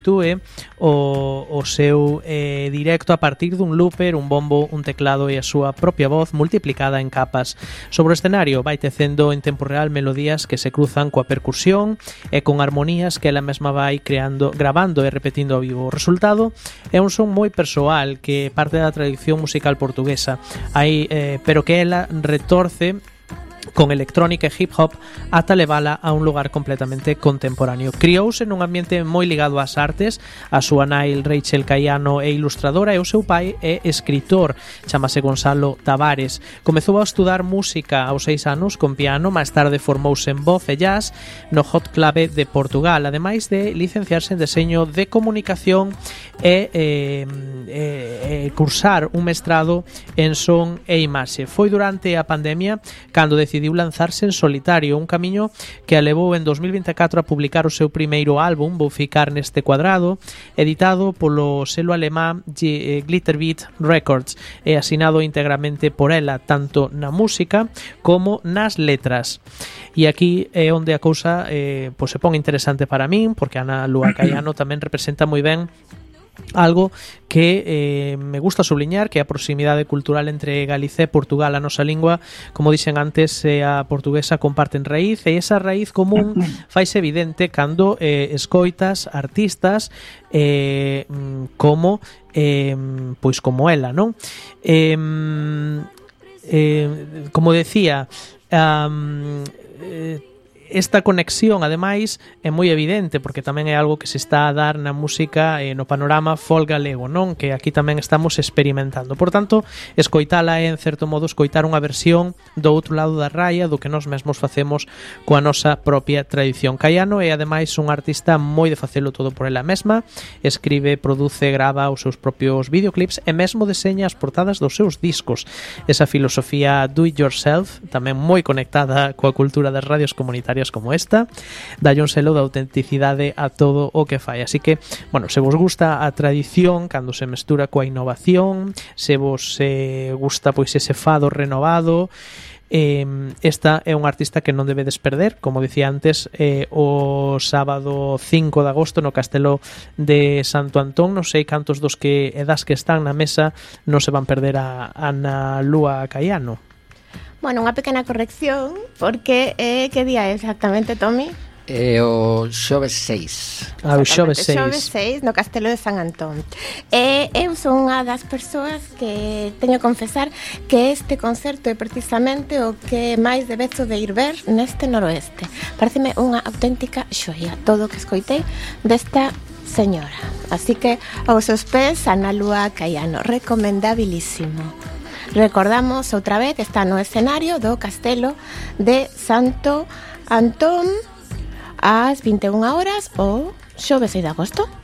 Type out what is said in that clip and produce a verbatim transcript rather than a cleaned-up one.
Tue o, o seu eh, directo a partir dun looper, un bombo, un teclado e a súa propia voz multiplicada en capas. Sobre o escenario vai tecendo en tempo real melodías que se cruzan coa percusión e con armonías que ela mesma vai creando, gravando e repetindo ao vivo. O resultado é un son moi persoal que parte da tradición musical portuguesa, hai, eh, pero que ela retorce con electrónica e hip hop ata levala a un lugar completamente contemporáneo. Criouse nun ambiente moi ligado ás artes, a súa nai Rachel Caiano é ilustradora e o seu pai é escritor, chamase Gonzalo Tavares. Comezou a estudar música aos seis anos con piano, máis tarde formouse en voz e jazz no Hot Club de Portugal, ademais de licenciarse en deseño de comunicación e eh, eh, cursar un mestrado en son e imaxe. Foi durante a pandemia cando decidiu lanzarse en solitario, un camiño que a levou en dos mil vinte e catro a publicar o seu primeiro álbum, Vou ficar neste cuadrado, editado polo selo alemán Glitterbeat Records e asinado íntegramente por ela, tanto na música como nas letras. E aquí é onde a cousa eh, pues se pon interesante para min, porque Ana Lúa Caiano tamén representa moi ben algo que eh, me gusta subliñar, que é a proximidade cultural entre Galicia e Portugal. A nosa lingua, como dixen antes, e a portuguesa comparten raíz, e esa raíz común faise evidente cando eh, escoitas artistas eh, como eh, pois como ela, non? Eh, eh, como decía, um, eh, esta conexión, ademais, é moi evidente porque tamén é algo que se está a dar na música e no panorama folk galego, non? Que aquí tamén estamos experimentando. Por tanto, escoitala é, en certo modo, escoitar unha versión do outro lado da raya do que nós mesmos facemos coa nosa propia tradición. Caiano é, ademais, un artista moi de facelo todo por ela mesma, escribe, produce, grava os seus propios videoclips e mesmo deseña as portadas dos seus discos. Esa filosofía do it yourself, tamén moi conectada coa cultura das radios comunitarias como esta, dalle un selo de autenticidade a todo o que fai. Así que, bueno, se vos gusta a tradición cando se mestura coa innovación, se vos eh, gusta pois ese fado renovado, eh, esta é un artista que non debedes perder, como dicía antes, eh, o sábado cinco de agosto no Castelo de Santo Antón. Non sei cantos dos que e das que están na mesa non se van perder a Ana Lúa Caiano. Bueno, unha pequena corrección, porque eh, que día é exactamente, Tommy? É o xoves seis. Ah, o xoves seis. xoves seis no Castelo de San Antón. E eu son unha das persoas que teño que confesar que este concerto é precisamente o que máis debezo de ir ver neste noroeste. Pareceme unha auténtica xoia todo o que escoitei desta señora. Así que aos seus pés, Ana Lúa Caiano, recomendabilísimo. Recordamos outra vez, está no escenario do Castelo de Santo Antón ás vinte e unha horas o xoves seis de agosto.